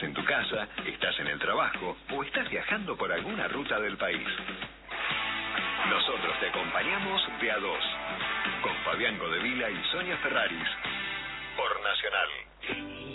en tu casa, estás en el trabajo o estás viajando por alguna ruta del país. Nosotros te acompañamos de a dos, con Fabián Godevila y Sonia Ferraris, por Nacional.